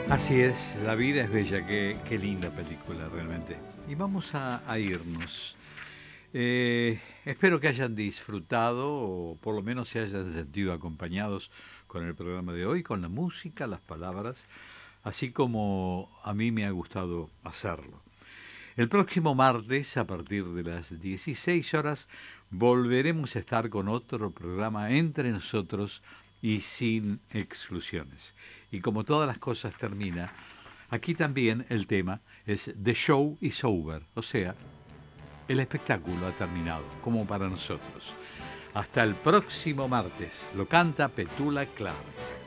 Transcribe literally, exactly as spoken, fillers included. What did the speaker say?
Así es, la vida es bella, qué, qué linda película realmente. Y vamos a, a irnos. Eh, espero que hayan disfrutado o por lo menos se hayan sentido acompañados con el programa de hoy, con la música, las palabras, así como a mí me ha gustado hacerlo. El próximo martes, a partir de las dieciséis horas, volveremos a estar con otro programa entre nosotros y sin exclusiones. Y como todas las cosas termina, aquí también el tema es The Show is Over, o sea, el espectáculo ha terminado, como para nosotros. Hasta el próximo martes. Lo canta Petula Clark.